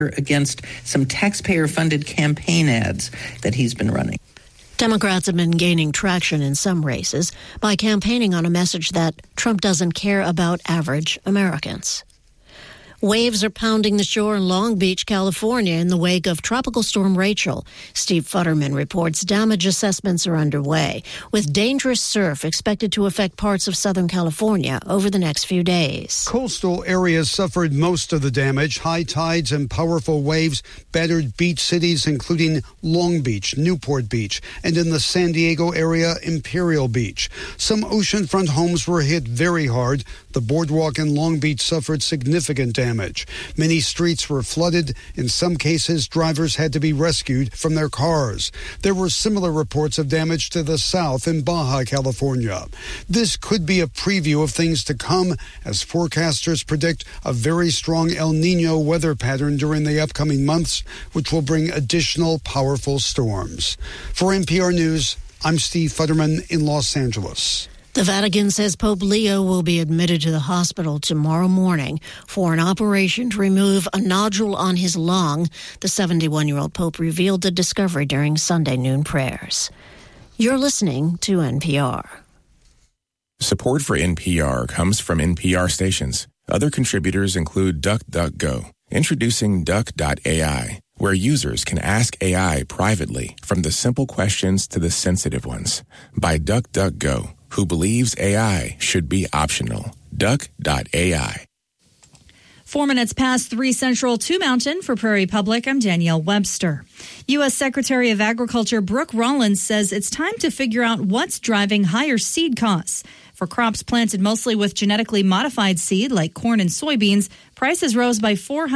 against some taxpayer-funded campaign ads that he's been running. Democrats have been gaining traction in some races by campaigning on a message that Trump doesn't care about average Americans. Waves are pounding the shore in Long Beach, California in the wake of Tropical Storm Rachel. Steve Futterman reports damage assessments are underway, with dangerous surf expected to affect parts of Southern California over the next few days. Coastal areas suffered most of the damage. High tides and powerful waves battered beach cities, including Long Beach, Newport Beach, and in the San Diego area, Imperial Beach. Some oceanfront homes were hit very hard. The boardwalk in Long Beach suffered significant damage. Many streets were flooded. In some cases, drivers had to be rescued from their cars. There were similar reports of damage to the south in Baja California. This could be a preview of things to come as forecasters predict a very strong El Nino weather pattern during the upcoming months, which will bring additional powerful storms. For NPR News, I'm Steve Futterman in Los Angeles. The Vatican says Pope Leo will be admitted to the hospital tomorrow morning for an operation to remove a nodule on his lung. The 71-year-old Pope revealed the discovery during Sunday noon prayers. You're listening to NPR. Support for NPR comes from NPR stations. Other contributors include DuckDuckGo. Introducing Duck.ai, where users can ask AI privately from the simple questions to the sensitive ones. By DuckDuckGo, who believes AI should be optional. Duck.ai. 4 minutes past 3 Central, 2 Mountain. For Prairie Public, I'm Danielle Webster. U.S. Secretary of Agriculture Brooke Rollins says it's time to figure out what's driving higher seed costs. For crops planted mostly with genetically modified seed like corn and soybeans, prices rose by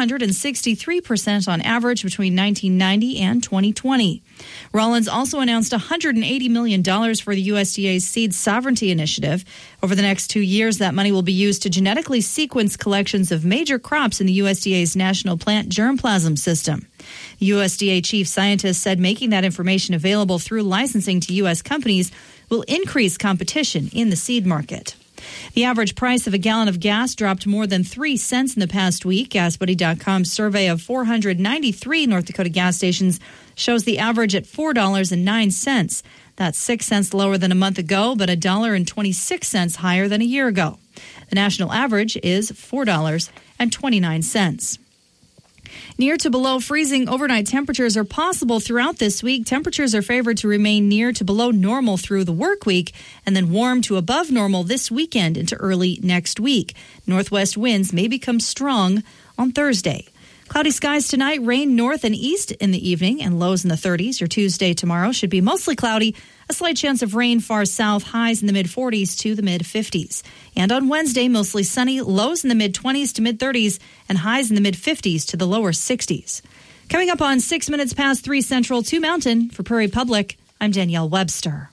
463% on average between 1990 and 2020. Rollins also announced $180 million for the USDA's Seed Sovereignty Initiative. Over the next 2 years, that money will be used to genetically sequence collections of major crops in the USDA's National Plant Germplasm System. USDA chief scientist said making that information available through licensing to U.S. companies will increase competition in the seed market. The average price of a gallon of gas dropped more than 3 cents in the past week. GasBuddy.com's survey of 493 North Dakota gas stations shows the average at $4.09. That's 6 cents lower than a month ago, but $1.26 higher than a year ago. The national average is $4.29. Near to below freezing overnight temperatures are possible throughout this week. Temperatures are favored to remain near to below normal through the work week and then warm to above normal this weekend into early next week. Northwest winds may become strong on Thursday. Cloudy skies tonight, rain north and east in the evening, and lows in the 30s. Your Tuesday tomorrow should be mostly cloudy. A slight chance of rain far south, highs in the mid-40s to the mid-50s. And on Wednesday, mostly sunny, lows in the mid-20s to mid-30s, and highs in the mid-50s to the lower 60s. Coming up on 6 minutes past 3 Central, 2 Mountain. For Prairie Public, I'm Danielle Webster.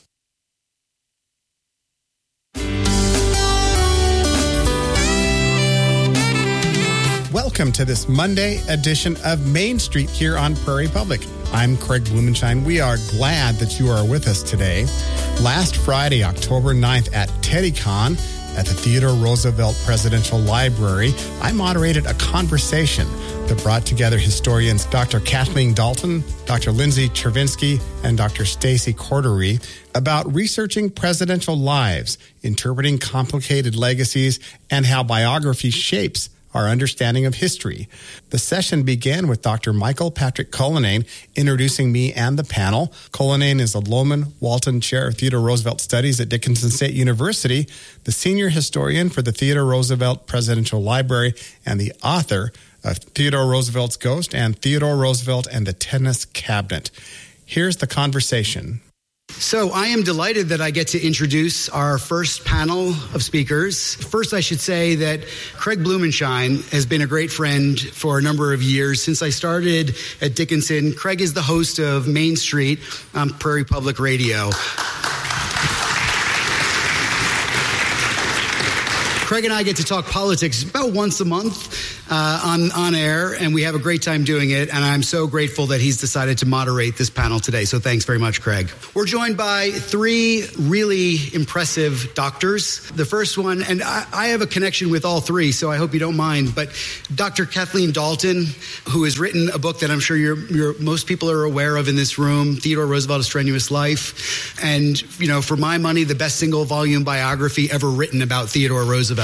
Welcome to this Monday edition of Main Street here on Prairie Public. I'm Craig Blumenshine. We are glad that you are with us today. Last Friday, October 9th at TeddyCon at the Theodore Roosevelt Presidential Library, I moderated a conversation that brought together historians Dr. Kathleen Dalton, Dr. Lindsay Chervinsky, and Dr. Stacy Cordery about researching presidential lives, interpreting complicated legacies, and how biography shapes our understanding of history. The session began with Dr. Michael Patrick Cullinane introducing me and the panel. Cullinane is a Lowman Walton Chair of Theodore Roosevelt Studies at Dickinson State University, the senior historian for the Theodore Roosevelt Presidential Library, and the author of Theodore Roosevelt's Ghost and Theodore Roosevelt and the Tennis Cabinet. Here's the conversation. So I am delighted that I get to introduce our first panel of speakers. First, I should say that Craig Blumenshine has been a great friend for a number of years. Since I started at Dickinson, Craig is the host of Main Street on Prairie Public Radio. Craig and I get to talk politics about once a month on air, and we have a great time doing it, and I'm so grateful that he's decided to moderate this panel today. So thanks very much, Craig. We're joined by three really impressive doctors. The first one, and I have a connection with all three, so I hope you don't mind, but Dr. Kathleen Dalton, who has written a book that I'm sure most people are aware of in this room, Theodore Roosevelt, A Strenuous Life, and, for my money, the best single-volume biography ever written about Theodore Roosevelt.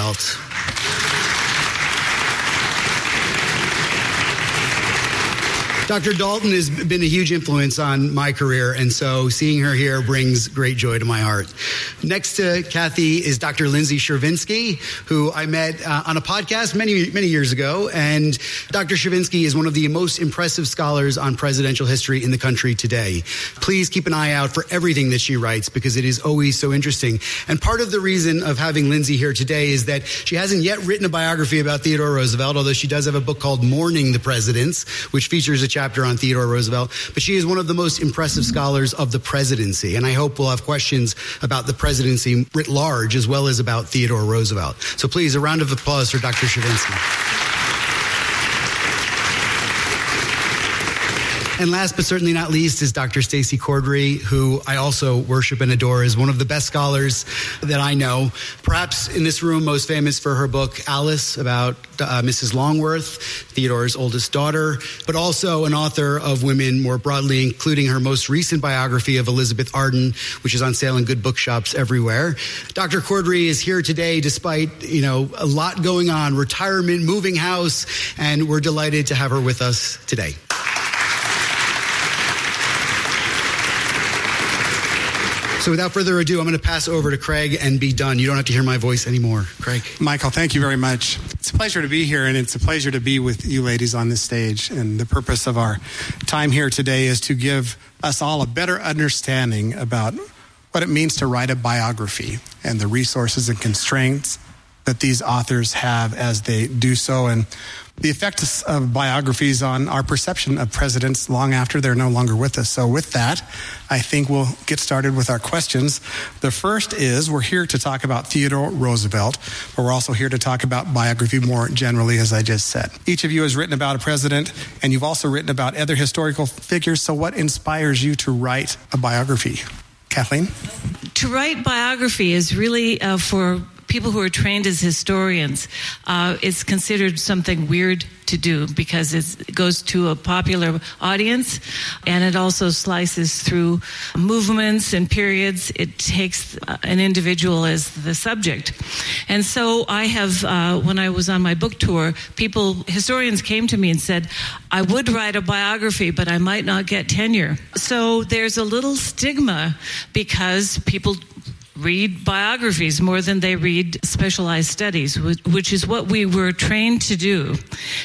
Dr. Dalton has been a huge influence on my career, and so seeing her here brings great joy to my heart. Next to Kathy is Dr. Lindsay Chervinsky, who I met on a podcast many, many years ago, and Dr. Chervinsky is one of the most impressive scholars on presidential history in the country today. Please keep an eye out for everything that she writes, because it is always so interesting. And part of the reason of having Lindsay here today is that she hasn't yet written a biography about Theodore Roosevelt, although she does have a book called Mourning the Presidents, which features a chapter on Theodore Roosevelt, but she is one of the most impressive scholars of the presidency, and I hope we'll have questions about the presidency writ large as well as about Theodore Roosevelt. So please, a round of applause for Dr. Chervinsky. And last but certainly not least is Dr. Stacy Cordry, who I also worship and adore as one of the best scholars that I know. Perhaps in this room most famous for her book, Alice, about Mrs. Longworth, Theodore's oldest daughter, but also an author of women more broadly, including her most recent biography of Elizabeth Arden, which is on sale in good bookshops everywhere. Dr. Cordry is here today despite, a lot going on, retirement, moving house, and we're delighted to have her with us today. So without further ado, I'm going to pass over to Craig and be done. You don't have to hear my voice anymore. Craig. Michael, thank you very much. It's a pleasure to be here, and it's a pleasure to be with you ladies on this stage. And the purpose of our time here today is to give us all a better understanding about what it means to write a biography and the resources and constraints that these authors have as they do so, and the effects of biographies on our perception of presidents long after they're no longer with us. So with that, I think we'll get started with our questions. The first is, we're here to talk about Theodore Roosevelt, but we're also here to talk about biography more generally, as I just said. Each of you has written about a president, and you've also written about other historical figures. So what inspires you to write a biography? Kathleen? To write biography is really for people who are trained as historians. It's considered something weird to do because it goes to a popular audience, and it also slices through movements and periods. It takes an individual as the subject. And so I have, when I was on my book tour, historians came to me and said, I would write a biography, but I might not get tenure. So there's a little stigma because people read biographies more than they read specialized studies, which is what we were trained to do.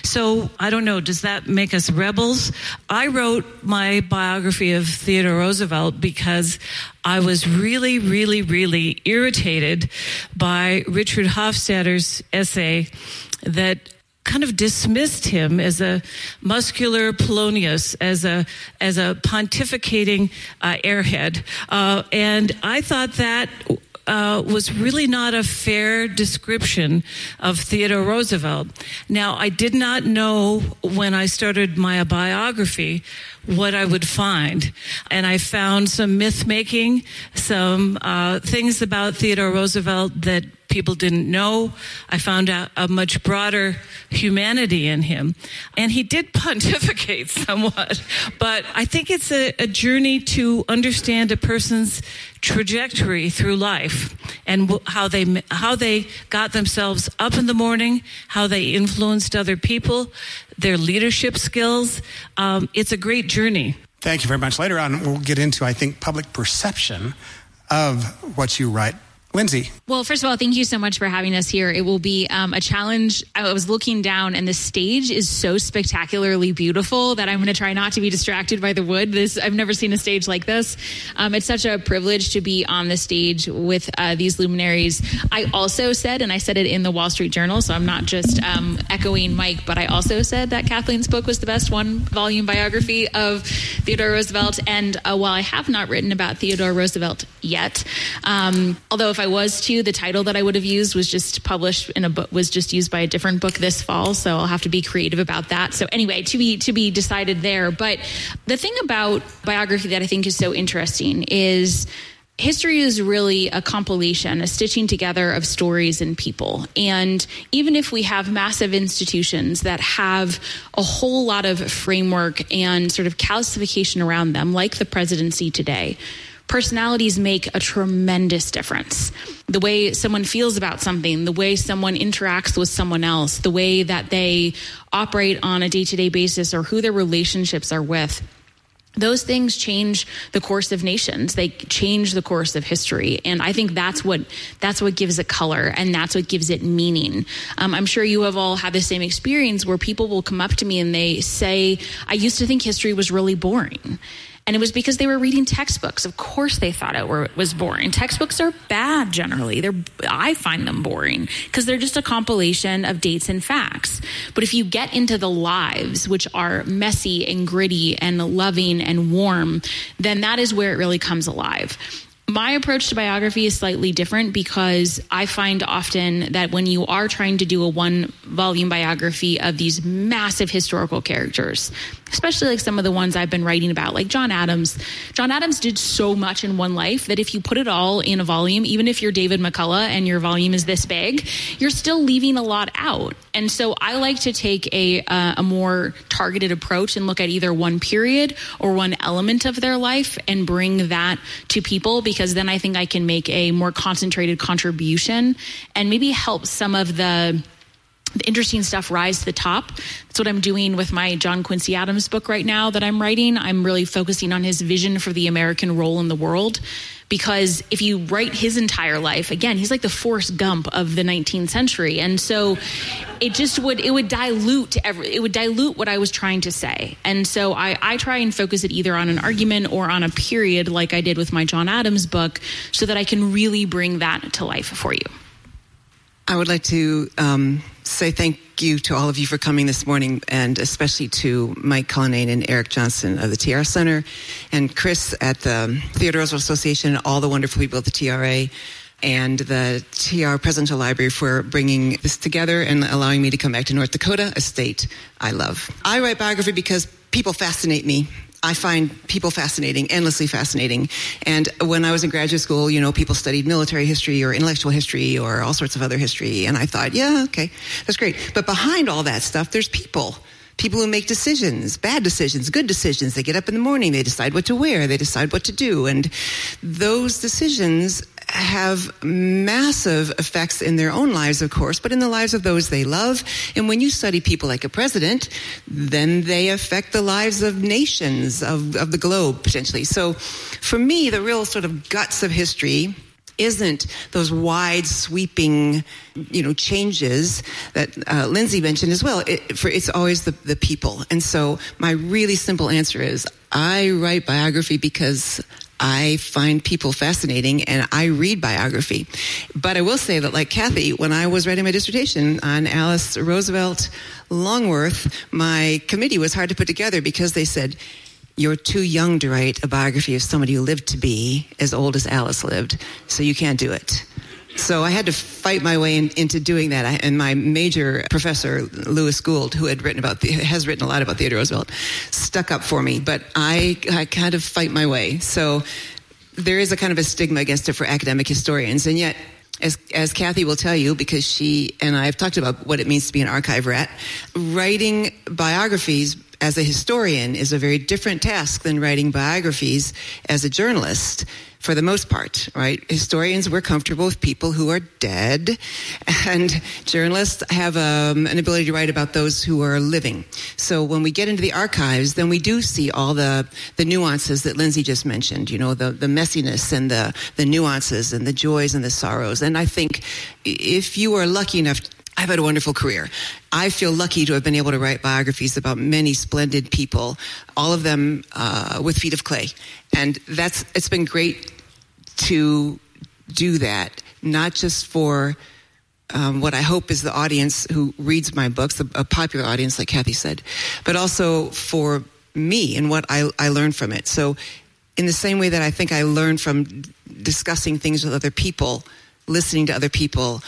So I don't know, does that make us rebels? I wrote my biography of Theodore Roosevelt because I was really, really, really irritated by Richard Hofstadter's essay that kind of dismissed him as a muscular Polonius, as a pontificating airhead. And I thought that was really not a fair description of Theodore Roosevelt. Now, I did not know when I started my biography what I would find. And I found some myth-making, some things about Theodore Roosevelt that people didn't know. I found out a much broader humanity in him. And he did pontificate somewhat. But I think it's a journey to understand a person's trajectory through life and how they got themselves up in the morning, how they influenced other people, their leadership skills. It's a great journey. Thank you very much. Later on, we'll get into, I think, public perception of what you write. Lindsay. Well, first of all, thank you so much for having us here. It will be a challenge. I was looking down, and the stage is so spectacularly beautiful that I'm going to try not to be distracted by the wood. I've never seen a stage like this. It's such a privilege to be on the stage with these luminaries. I also said, and I said it in the Wall Street Journal, so I'm not just echoing Mike, but I also said that Kathleen's book was the best one-volume biography of Theodore Roosevelt. And while I have not written about Theodore Roosevelt yet, although if I I was to, the title that I would have used was just published in a book, was just used by a different book this fall. So I'll have to be creative about that. So anyway, to be decided there. But the thing about biography that I think is so interesting is history is really a compilation, a stitching together of stories and people. And even if we have massive institutions that have a whole lot of framework and sort of calcification around them, like the presidency today, personalities make a tremendous difference. The way someone feels about something, the way someone interacts with someone else, the way that they operate on a day-to-day basis, or who their relationships are with. Those things change the course of nations. They change the course of history. And I think that's what gives it color, and that's what gives it meaning. I'm sure you have all had the same experience where people will come up to me and they say, I used to think history was really boring. And it was because they were reading textbooks. Of course they thought it was boring. Textbooks are bad generally. I find them boring because they're just a compilation of dates and facts. But if you get into the lives, which are messy and gritty and loving and warm, then that is where it really comes alive. My approach to biography is slightly different because I find often that when you are trying to do a one-volume biography of these massive historical characters, especially like some of the ones I've been writing about, like John Adams. John Adams did so much in one life that if you put it all in a volume, even if you're David McCullough and your volume is this big, you're still leaving a lot out. And so I like to take a more targeted approach and look at either one period or one element of their life and bring that to people, because then I think I can make a more concentrated contribution and maybe help some of the interesting stuff rise to the top. That's what I'm doing with my John Quincy Adams book right now that I'm writing. I'm really focusing on his vision for the American role in the world, because if you write his entire life, again, he's like the Forrest Gump of the 19th century. And so it would dilute what I was trying to say. And so I try and focus it either on an argument or on a period, like I did with my John Adams book, so that I can really bring that to life for you. I would like to say thank you to all of you for coming this morning, and especially to Mike Cullinane and Eric Johnson of the TR Center, and Chris at the Theodore Roosevelt Association, and all the wonderful people at the TRA, and the TR Presidential Library for bringing this together and allowing me to come back to North Dakota, a state I love. I write biography because people fascinate me. I find people fascinating, endlessly fascinating. And when I was in graduate school, people studied military history or intellectual history or all sorts of other history. And I thought, yeah, okay, that's great. But behind all that stuff, there's people who make decisions, bad decisions, good decisions. They get up in the morning, they decide what to wear, they decide what to do. And those decisions have massive effects in their own lives, of course, but in the lives of those they love. And when you study people like a president, then they affect the lives of nations, of the globe, potentially. So for me, the real sort of guts of history isn't those wide sweeping, changes that Lindsay mentioned as well. It's always the people. And so my really simple answer is I write biography because I find people fascinating, and I read biography. But I will say that, like Kathy, when I was writing my dissertation on Alice Roosevelt Longworth, my committee was hard to put together because they said, you're too young to write a biography of somebody who lived to be as old as Alice lived, so you can't do it. So I had to fight my way into doing that. And my major professor, Lewis Gould, who has written a lot about Theodore Roosevelt, stuck up for me. But I kind of fight my way. So there is a kind of a stigma against it for academic historians. And yet, as Kathy will tell you, because she and I have talked about what it means to be an archive rat, writing biographies as a historian is a very different task than writing biographies as a journalist, for the most part, right? Historians, we're comfortable with people who are dead, and journalists have an ability to write about those who are living. So when we get into the archives, then we do see all the nuances that Lindsay just mentioned, the messiness and the nuances and the joys and the sorrows. And I think if you are lucky enough, I've had a wonderful career. I feel lucky to have been able to write biographies about many splendid people, all of them with feet of clay. And it's been great to do that, not just for what I hope is the audience who reads my books, a popular audience like Kathy said, but also for me and what I learned from it. So in the same way that I think I learned from discussing things with other people, listening to other people,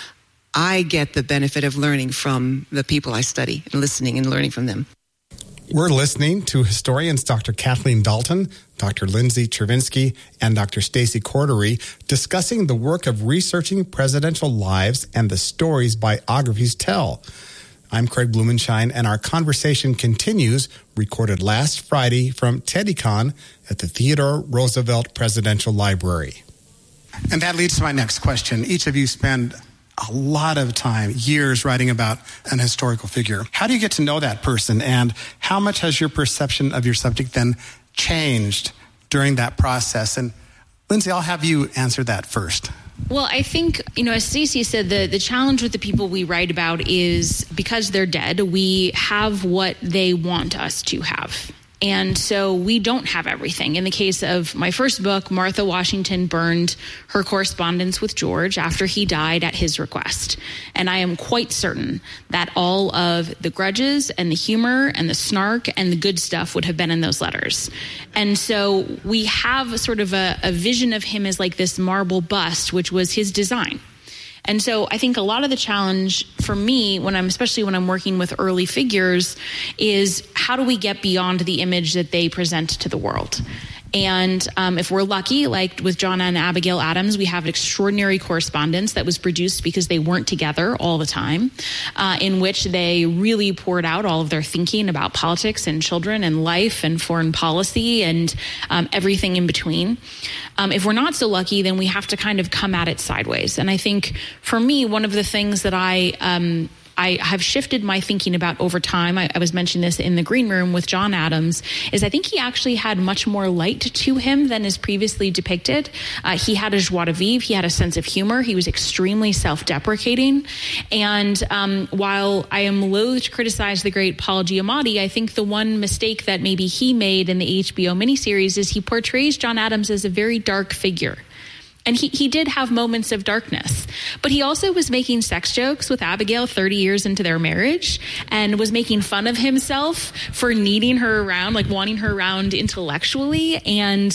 I get the benefit of learning from the people I study and listening and learning from them. We're listening to historians Dr. Kathleen Dalton, Dr. Lindsay Chervinsky, and Dr. Stacy Cordery discussing the work of researching presidential lives and the stories biographies tell. I'm Craig Blumenshine, and our conversation continues, recorded last Friday from TeddyCon at the Theodore Roosevelt Presidential Library. And that leads to my next question. Each of you spend a lot of time, years, writing about an historical figure. How do you get to know that person, and how much has your perception of your subject then changed during that process? And Lindsay, I'll have you answer that first. Well, I think, as Stacey said, the challenge with the people we write about is because they're dead, we have what they want us to have. And so we don't have everything. In the case of my first book, Martha Washington burned her correspondence with George after he died at his request. And I am quite certain that all of the grudges and the humor and the snark and the good stuff would have been in those letters. And so we have sort of a vision of him as like this marble bust, which was his design. And so I think a lot of the challenge for me, especially when I'm working with early figures, is how do we get beyond the image that they present to the world? And if we're lucky, like with John and Abigail Adams, we have extraordinary correspondence that was produced because they weren't together all the time, in which they really poured out all of their thinking about politics and children and life and foreign policy and everything in between. If we're not so lucky, then we have to kind of come at it sideways. And I think for me, one of the things that I have shifted my thinking about over time, I was mentioning this in the green room with John Adams, is I think he actually had much more light to him than is previously depicted. He had a joie de vivre, he had a sense of humor, he was extremely self-deprecating. And while I am loath to criticize the great Paul Giamatti, I think the one mistake that maybe he made in the HBO miniseries is he portrays John Adams as a very dark figure. And he did have moments of darkness, but he also was making sex jokes with Abigail 30 years into their marriage and was making fun of himself for needing her around, like wanting her around intellectually, and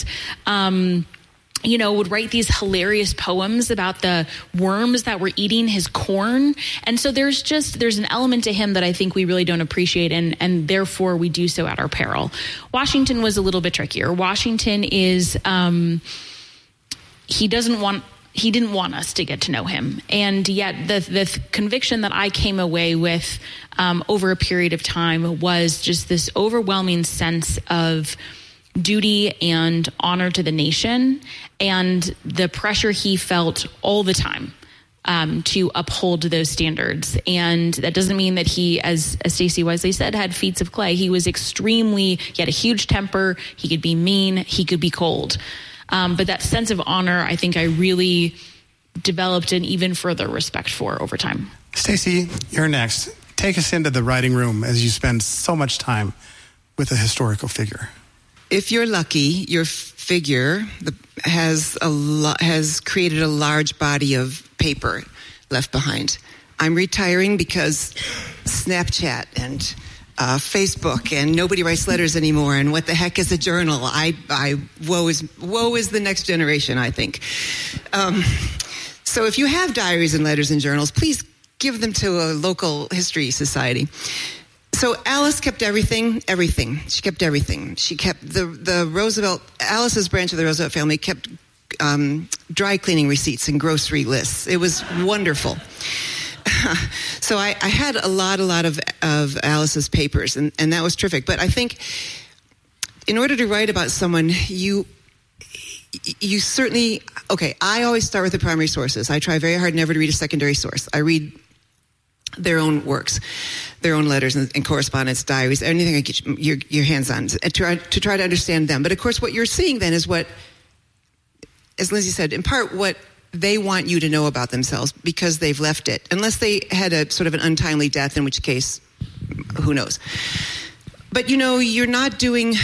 would write these hilarious poems about the worms that were eating his corn. And so there's an element to him that I think we really don't appreciate, and therefore we do so at our peril. Washington was a little bit trickier. Washington is... He didn't want us to get to know him. And yet the conviction that I came away with over a period of time was just this overwhelming sense of duty and honor to the nation, and the pressure he felt all the time to uphold those standards. And that doesn't mean that he, as Stacey wisely said, had feet of clay. He had a huge temper. He could be mean. He could be cold. But that sense of honor, I think I really developed an even further respect for over time. Stacey, you're next. Take us into the writing room as you spend so much time with a historical figure. If you're lucky, your figure has created a large body of paper left behind. I'm retiring because Snapchat and Facebook, and nobody writes letters anymore, and what the heck is a journal? Woe is the next generation, I think. So if you have diaries and letters and journals, please give them to a local history society. So Alice kept everything. She kept everything. She kept Alice's branch of the Roosevelt family kept dry cleaning receipts and grocery lists. It was wonderful. So I had a lot of Alice's papers, and that was terrific. But I think in order to write about someone, you certainly, I always start with the primary sources. I try very hard never to read a secondary source. I read their own works, their own letters and correspondence, diaries, anything I get your hands on, to try to understand them. But of course, what you're seeing then is what, as Lindsay said, in part what they want you to know about themselves because they've left it. Unless they had a sort of an untimely death, in which case, who knows. But you're not doing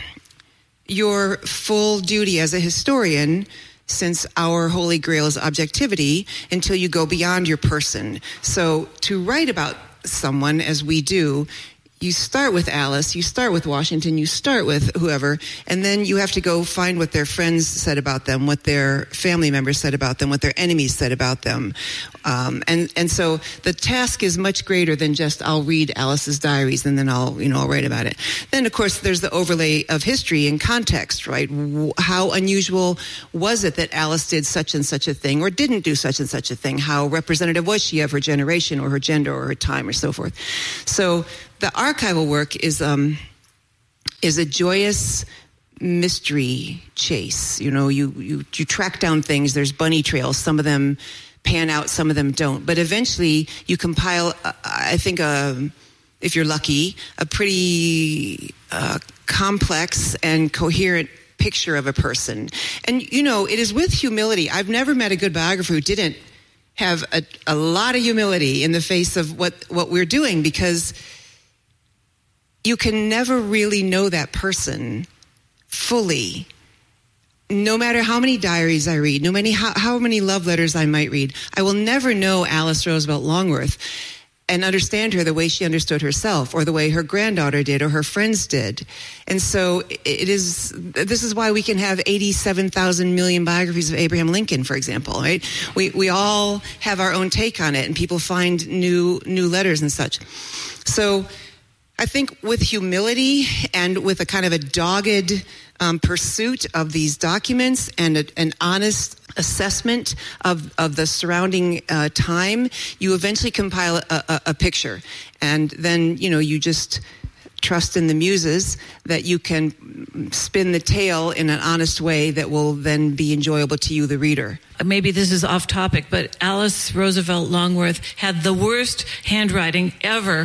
your full duty as a historian, since our holy grail is objectivity, until you go beyond your person. So to write about someone as we do, you start with Alice, you start with Washington, you start with whoever, and then you have to go find what their friends said about them, what their family members said about them, what their enemies said about them. And so the task is much greater than just I'll read Alice's diaries and then I'll write about it. Then, of course, there's the overlay of history and context, right? How unusual was it that Alice did such and such a thing or didn't do such and such a thing? How representative was she of her generation or her gender or her time or so forth? So the archival work is a joyous mystery chase. You track down things. There's bunny trails. Some of them pan out, some of them don't. But eventually you compile, I think, if you're lucky, a pretty complex and coherent picture of a person. And, it is with humility. I've never met a good biographer who didn't have a lot of humility in the face of what we're doing, because you can never really know that person fully. No matter how many diaries I read, no matter how many love letters I might read, I will never know Alice Roosevelt Longworth and understand her the way she understood herself, or the way her granddaughter did, or her friends did. And so this is why we can have 87,000 million biographies of Abraham Lincoln, for example, right? We all have our own take on it, and people find new letters and such. So I think with humility and with a kind of a dogged pursuit of these documents and an honest assessment of the surrounding time, you eventually compile a picture. And then, you just trust in the muses that you can spin the tale in an honest way that will then be enjoyable to you, the reader. Maybe this is off topic, but Alice Roosevelt Longworth had the worst handwriting ever.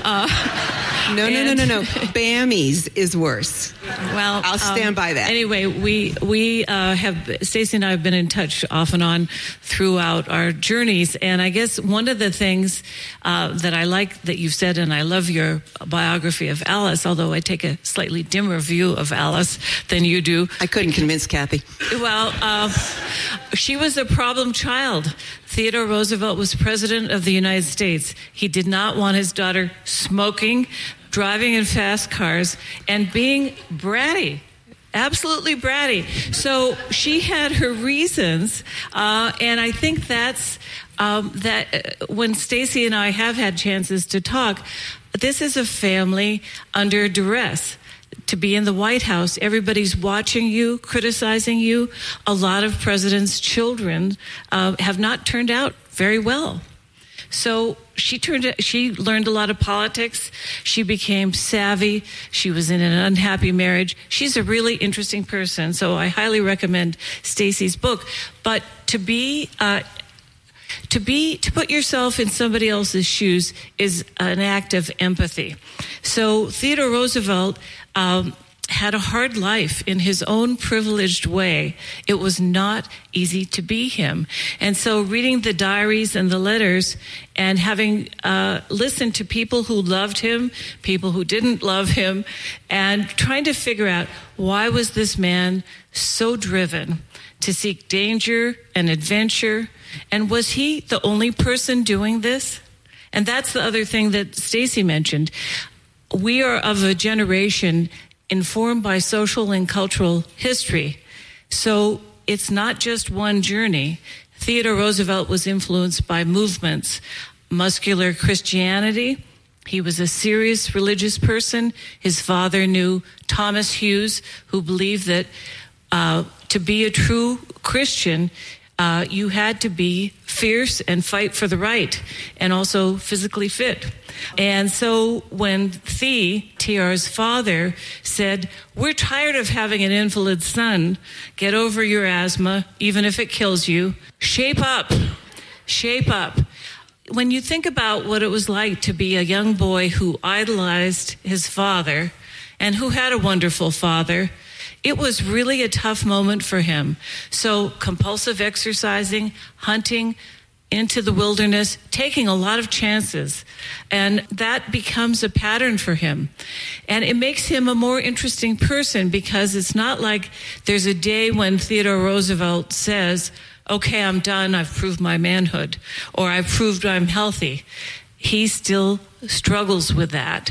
No. Bammy's is worse. Well, I'll stand by that. Anyway, we have, Stacey and I have been in touch off and on throughout our journeys, and I guess one of the things that I like that you've said, and I love your biography of Alice, although I take a slightly dimmer view of Alice than you do. I couldn't convince Kathy. Well, she was a problem child. Theodore Roosevelt was president of the United States. He did not want his daughter smoking, driving in fast cars, and being bratty. Absolutely bratty. So she had her reasons, and I think that's that when Stacey and I have had chances to talk, this is a family under duress. To be in the White House, everybody's watching you, criticizing you. A lot of presidents' children have not turned out very well. So she learned a lot of politics. She became savvy. She was in an unhappy marriage. She's a really interesting person. So I highly recommend Stacey's book. But to put yourself in somebody else's shoes is an act of empathy. So Theodore Roosevelt had a hard life in his own privileged way. It was not easy to be him. And so reading the diaries and the letters and having listened to people who loved him, people who didn't love him, and trying to figure out why was this man so driven to seek danger and adventure, and was he the only person doing this? And that's the other thing that Stacey mentioned. We are of a generation informed by social and cultural history. So it's not just one journey. Theodore Roosevelt was influenced by movements, muscular Christianity. He was a serious religious person. His father knew Thomas Hughes, who believed that to be a true Christian, you had to be fierce and fight for the right, and also physically fit. And so when TR's father, said, "We're tired of having an invalid son. Get over your asthma, even if it kills you. Shape up. Shape up." When you think about what it was like to be a young boy who idolized his father and who had a wonderful father, it was really a tough moment for him. So compulsive exercising, hunting into the wilderness, taking a lot of chances. And that becomes a pattern for him. And it makes him a more interesting person, because it's not like there's a day when Theodore Roosevelt says, "Okay, I'm done. I've proved my manhood," or "I've proved I'm healthy." He still struggles with that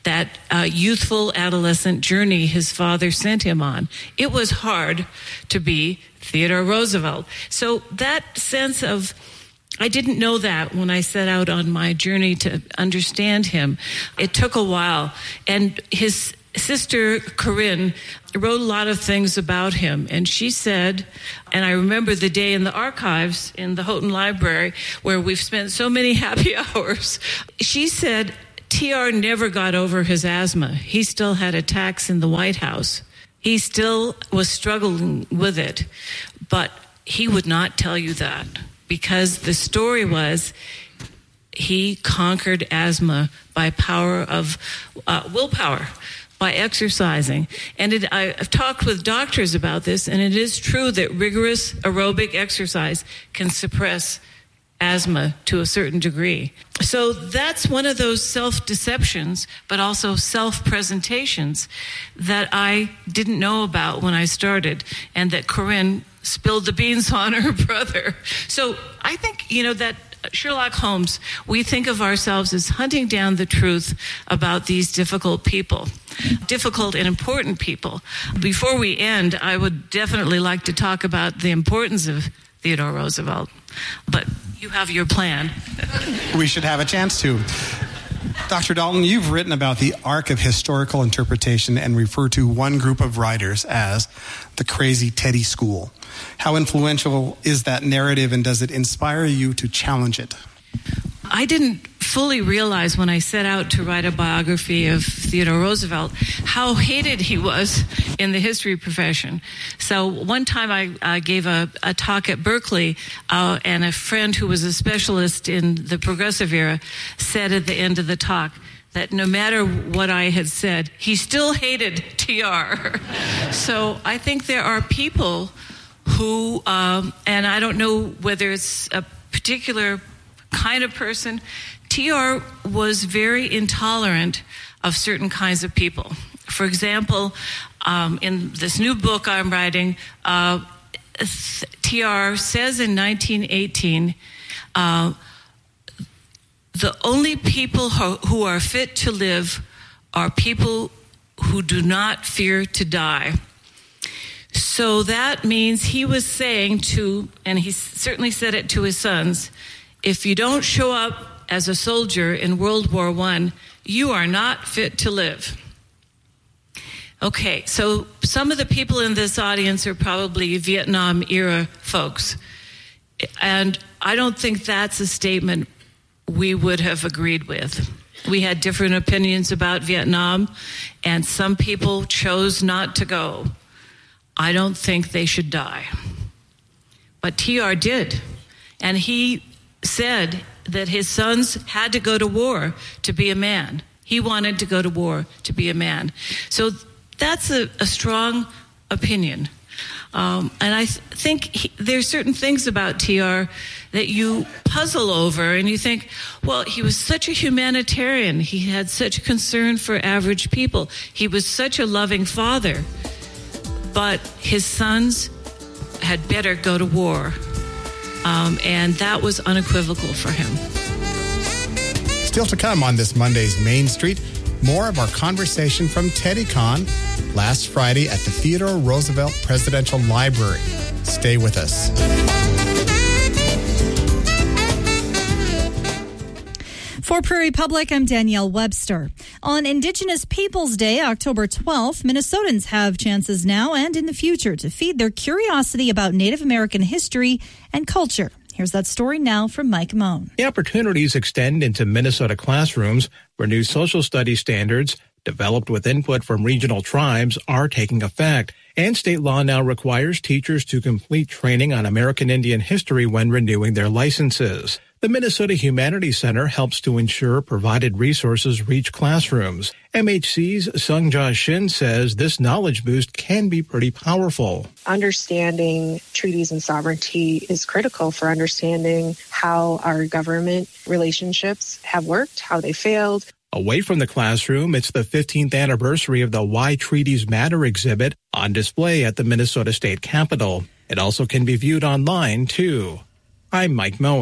that youthful adolescent journey his father sent him on. It was hard to be Theodore Roosevelt. So that sense of, I didn't know that when I set out on my journey to understand him. It took a while. And his sister, Corinne, wrote a lot of things about him. And she said, and I remember the day in the archives in the Houghton Library where we've spent so many happy hours. She said, TR never got over his asthma. He still had attacks in the White House. He still was struggling with it. But he would not tell you that, because the story was he conquered asthma by power of willpower, by exercising. And I've talked with doctors about this, and it is true that rigorous aerobic exercise can suppress asthma to a certain degree. So that's one of those self-deceptions, but also self-presentations that I didn't know about when I started, and that Corinne spilled the beans on her brother. So I think, that Sherlock Holmes, we think of ourselves as hunting down the truth about these difficult people, difficult and important people. Before we end, I would definitely like to talk about the importance of Theodore Roosevelt, but you have your plan. We should have a chance to. Dr. Dalton, you've written about the arc of historical interpretation and refer to one group of writers as the Crazy Teddy School. How influential is that narrative, and does it inspire you to challenge it? I didn't fully realize when I set out to write a biography of Theodore Roosevelt how hated he was in the history profession. So one time I gave a talk at Berkeley, and a friend who was a specialist in the progressive era said at the end of the talk that no matter what I had said, he still hated TR. So I think there are people who, and I don't know whether it's a particular kind of person, TR was very intolerant of certain kinds of people. For example, in this new book I'm writing, TR says in 1918, the only people who are fit to live are people who do not fear to die. So that means he was saying to, and he certainly said it to his sons, if you don't show up as a soldier in World War I, you are not fit to live. Okay, so some of the people in this audience are probably Vietnam-era folks. And I don't think that's a statement we would have agreed with. We had different opinions about Vietnam, and some people chose not to go. I don't think they should die. But TR did. And he said that his sons had to go to war to be a man. He wanted to go to war to be a man. So that's a strong opinion. And I think there's certain things about TR that you puzzle over and you think, well, he was such a humanitarian. He had such concern for average people. He was such a loving father. But his sons had better go to war. And that was unequivocal for him. Still to come on this Monday's Main Street, more of our conversation from TeddyCon last Friday at the Theodore Roosevelt Presidential Library. Stay with us. For Prairie Public, I'm Danielle Webster. On Indigenous Peoples Day, October 12th, Minnesotans have chances now and in the future to feed their curiosity about Native American history and culture. Here's that story now from Mike Moan. The opportunities extend into Minnesota classrooms where new social studies standards, developed with input from regional tribes, are taking effect. And state law now requires teachers to complete training on American Indian history when renewing their licenses. The Minnesota Humanities Center helps to ensure provided resources reach classrooms. MHC's Sungjia Shin says this knowledge boost can be pretty powerful. Understanding treaties and sovereignty is critical for understanding how our government relationships have worked, how they failed. Away from the classroom, it's the 15th anniversary of the Why Treaties Matter exhibit on display at the Minnesota State Capitol. It also can be viewed online, too. I'm Mike Moen.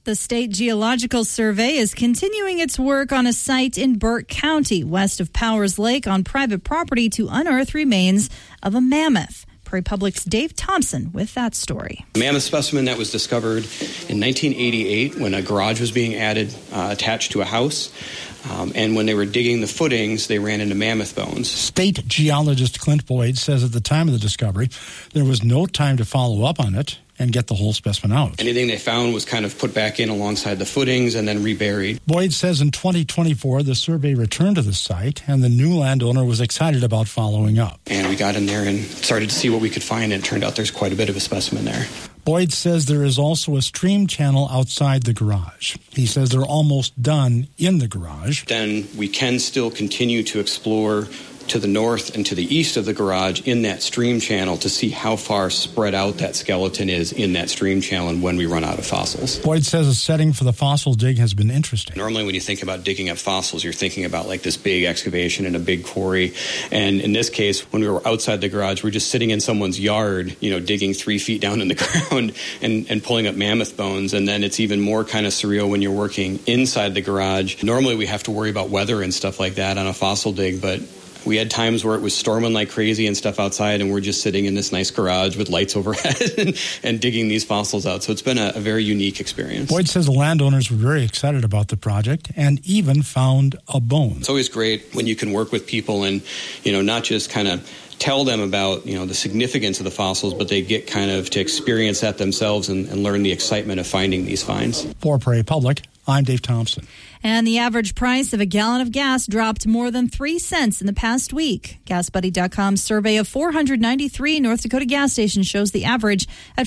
The State Geological Survey is continuing its work on a site in Burke County, west of Powers Lake, on private property to unearth remains of a mammoth. Prairie Public's Dave Thompson with that story. A mammoth specimen that was discovered in 1988 when a garage was being added attached to a house. And when they were digging the footings, they ran into mammoth bones. State geologist Clint Boyd says at the time of the discovery, there was no time to follow up on it and get the whole specimen out. Anything they found was kind of put back in alongside the footings and then reburied. Boyd says in 2024, the survey returned to the site, and the new landowner was excited about following up. And we got in there and started to see what we could find, and it turned out there's quite a bit of a specimen there. Boyd says there is also a stream channel outside the garage. He says they're almost done in the garage. Then we can still continue to explore to the north and to the east of the garage in that stream channel to see how far spread out that skeleton is in that stream channel and when we run out of fossils. Boyd says the setting for the fossil dig has been interesting. Normally when you think about digging up fossils, you're thinking about like this big excavation in a big quarry. And in this case, when we were outside the garage, we're just sitting in someone's yard, digging 3 feet down in the ground and pulling up mammoth bones. And then it's even more kind of surreal when you're working inside the garage. Normally we have to worry about weather and stuff like that on a fossil dig, but we had times where it was storming like crazy and stuff outside, and we're just sitting in this nice garage with lights overhead and digging these fossils out. So it's been a very unique experience. Boyd says the landowners were very excited about the project and even found a bone. It's always great when you can work with people and, not just kind of tell them about, the significance of the fossils, but they get kind of to experience that themselves and learn the excitement of finding these finds. For Prairie Public, I'm Dave Thompson. And the average price of a gallon of gas dropped more than 3 cents in the past week. GasBuddy.com's survey of 493 North Dakota gas stations shows the average at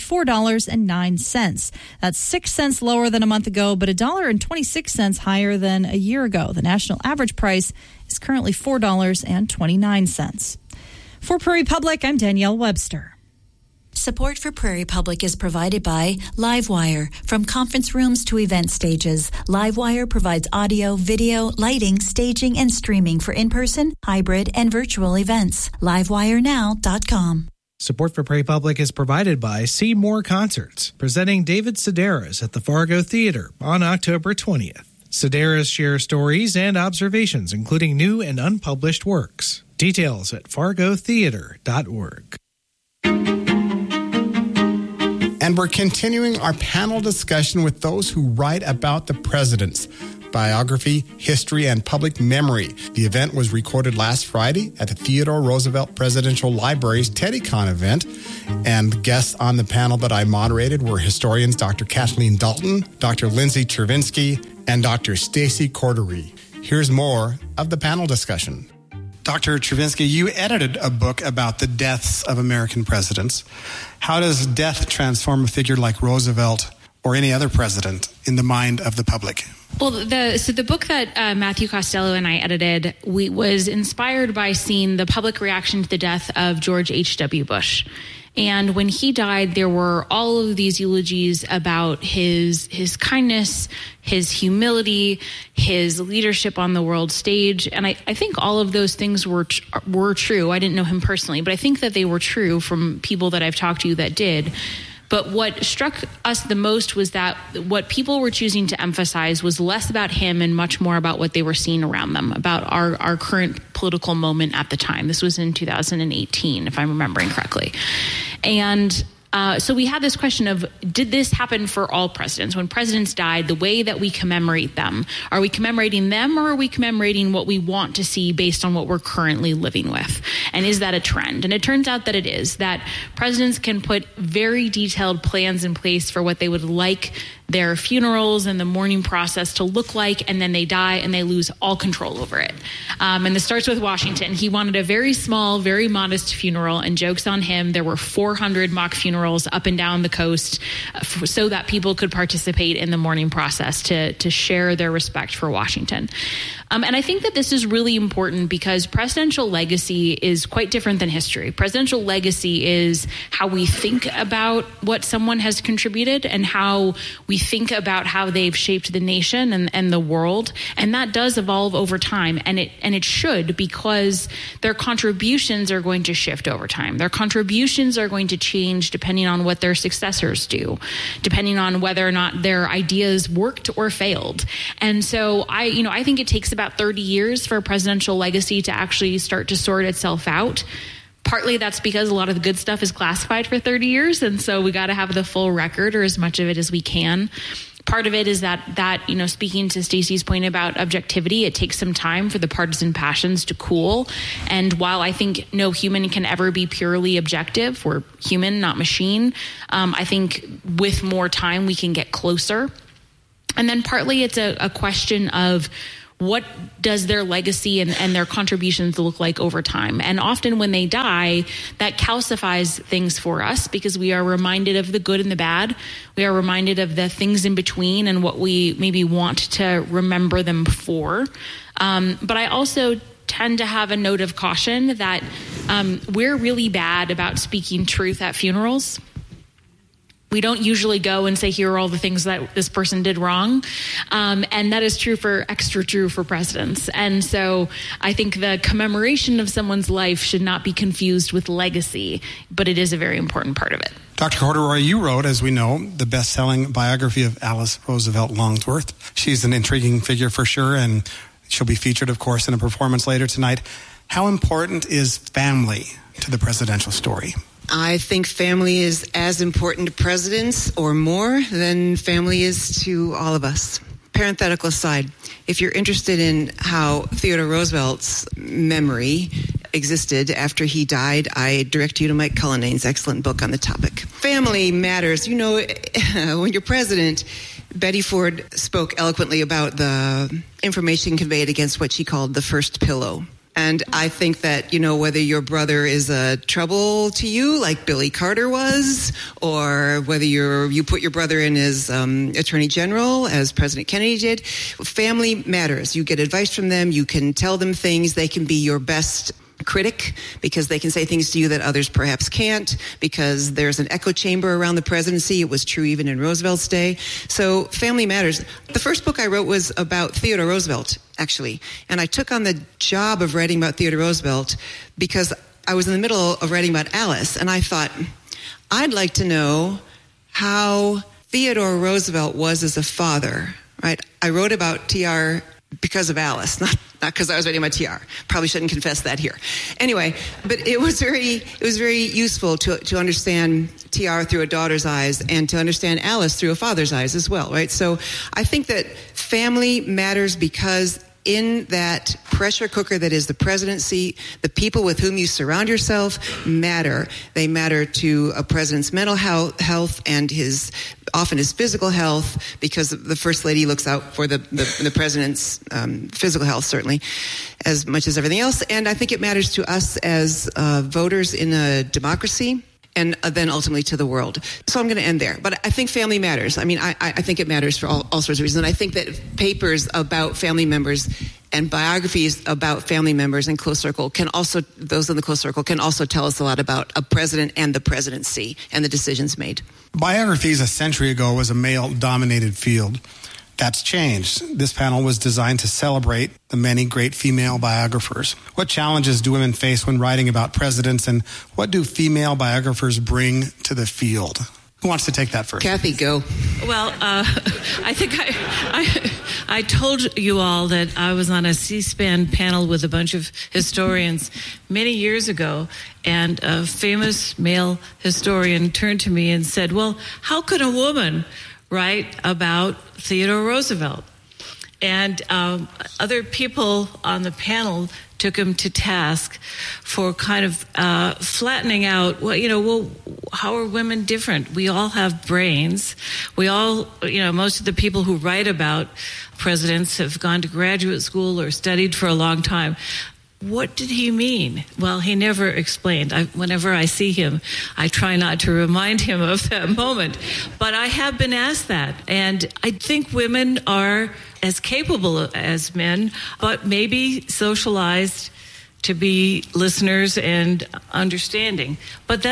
$4.09. That's 6 cents lower than a month ago, but $1.26 higher than a year ago. The national average price is currently $4.29. For Prairie Public, I'm Danielle Webster. Support for Prairie Public is provided by Livewire. From conference rooms to event stages, Livewire provides audio, video, lighting, staging, and streaming for in-person, hybrid, and virtual events. LiveWireNow.com. Support for Prairie Public is provided by Seymour Concerts, presenting David Sedaris at the Fargo Theater on October 20th. Sedaris shares stories and observations, including new and unpublished works. Details at fargotheater.org. And we're continuing our panel discussion with those who write about the presidents. Biography, history, and public memory. The event was recorded last Friday at the Theodore Roosevelt Presidential Library's TeddyCon event. And guests on the panel that I moderated were historians Dr. Kathleen Dalton, Dr. Lindsay Chervinsky, and Dr. Stacy Cordery. Here's more of the panel discussion. Dr. Chervinsky, you edited a book about the deaths of American presidents. How does death transform a figure like Roosevelt or any other president in the mind of the public? Well, the book that Matthew Costello and I edited was inspired by seeing the public reaction to the death of George H.W. Bush. And when he died, there were all of these eulogies about his kindness, his humility, his leadership on the world stage. And I think all of those things were true. I didn't know him personally, but I think that they were true from people that I've talked to that did. But what struck us the most was that what people were choosing to emphasize was less about him and much more about what they were seeing around them, about our current political moment at the time. This was in 2018, if I'm remembering correctly. And so we had this question of, did this happen for all presidents? When presidents died, the way that we commemorate them, are we commemorating them or are we commemorating what we want to see based on what we're currently living with? And is that a trend? And it turns out that it is, that presidents can put very detailed plans in place for what they would like their funerals and the mourning process to look like, and then they die and they lose all control over it. And this starts with Washington. He wanted a very small, very modest funeral, and jokes on him, there were 400 mock funerals up and down the coast so that people could participate in the mourning process to share their respect for Washington. And I think that this is really important because presidential legacy is quite different than history. Presidential legacy is how we think about what someone has contributed and how we think about how they've shaped the nation and the world. And that does evolve over time. And it should, because their contributions are going to shift over time. Their contributions are going to change depending on what their successors do, depending on whether or not their ideas worked or failed. And so I think it takes about 30 years for a presidential legacy to actually start to sort itself out. Partly that's because a lot of the good stuff is classified for 30 years. And so we got to have the full record, or as much of it as we can. Part of it is that speaking to Stacey's point about objectivity, it takes some time for the partisan passions to cool. And while I think no human can ever be purely objective, we're human, not machine, I think with more time we can get closer. And then partly it's a question of what does their legacy and their contributions look like over time? And often when they die, that calcifies things for us because we are reminded of the good and the bad. We are reminded of the things in between and what we maybe want to remember them for. But I also tend to have a note of caution that we're really bad about speaking truth at funerals. We don't usually go and say, here are all the things that this person did wrong. And that is extra true for presidents. And so I think the commemoration of someone's life should not be confused with legacy, but it is a very important part of it. Dr. Corduroy, you wrote, as we know, the best-selling biography of Alice Roosevelt Longsworth. She's an intriguing figure for sure, and she'll be featured, of course, in a performance later tonight. How important is family to the presidential story? I think family is as important to presidents or more than family is to all of us. Parenthetical aside, if you're interested in how Theodore Roosevelt's memory existed after he died, I direct you to Mike Cullinane's excellent book on the topic. Family matters. You know, when you're president, Betty Ford spoke eloquently about the information conveyed against what she called the first pillow. And I think that, whether your brother is a trouble to you, like Billy Carter was, or whether you put your brother in as Attorney General, as President Kennedy did, family matters. You get advice from them. You can tell them things. They can be your best critic because they can say things to you that others perhaps can't, because there's an echo chamber around the presidency. It was true even in Roosevelt's day. So family matters. The first book I wrote was about Theodore Roosevelt, actually. And I took on the job of writing about Theodore Roosevelt because I was in the middle of writing about Alice. And I thought, I'd like to know how Theodore Roosevelt was as a father, right? I wrote about TR because of Alice, not because I was writing my TR. Probably shouldn't confess that here. Anyway, but it was very useful to understand TR through a daughter's eyes and to understand Alice through a father's eyes as well, right? So I think that family matters because in that pressure cooker that is the presidency, the people with whom you surround yourself matter. They matter to a president's mental health and often his physical health, because the First Lady looks out for the president's physical health, certainly, as much as everything else. And I think it matters to us as voters in a democracy, and then ultimately to the world. So I'm going to end there. But I think family matters. I mean, I think it matters for all sorts of reasons. And I think that papers about family members and biographies about family members in close circle those in the close circle can also tell us a lot about a president and the presidency and the decisions made. Biographies a century ago was a male-dominated field. That's changed. This panel was designed to celebrate the many great female biographers. What challenges do women face when writing about presidents, and what do female biographers bring to the field? Who wants to take that first? Kathy, go. Well, I think I told you all that I was on a C-SPAN panel with a bunch of historians many years ago, and a famous male historian turned to me and said, well, how could a woman write about Theodore Roosevelt? And other people on the panel took him to task for kind of flattening out, how are women different? We all have brains. We all, most of the people who write about presidents have gone to graduate school or studied for a long time. what did he mean? Well, he never explained. Whenever I see him, I try not to remind him of that moment. But I have been asked that. And I think women are as capable as men, but maybe socialized to be listeners and understanding. But